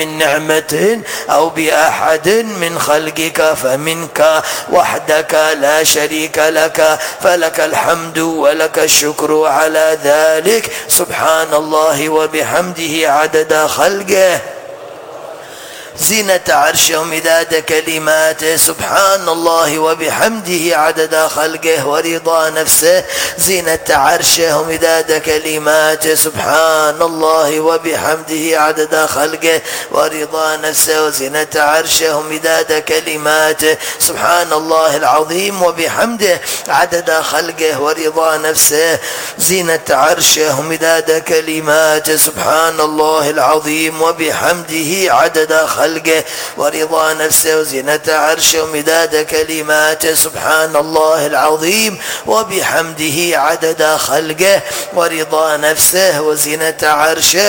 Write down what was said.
من نعمة أو بأحد من خلقك فمنك وحدك لا شريك لك، فلك الحمد ولك الشكر على ذلك. سبحان الله وبحمده عدد خلقه، زينة عرشه ومداد كلماته. سبحان الله وبحمده عدد خلقه ورضا نفسه، زينة عرشه ومداد كلماته. سبحان الله وبحمده عدد خلقه ورضا نفسه وزينة عرشه ومداد كلماته. سبحان الله العظيم وبحمده عدد خلقه ورضا نفسه، زينة عرشه ومداد كلماته. سبحان الله العظيم وبحمده عدد خلقه ورضا نفسه وزينة عرشه ومداد كلماته. سبحان الله العظيم وبحمده عدد خلقه ورضا نفسه وزينة عرشه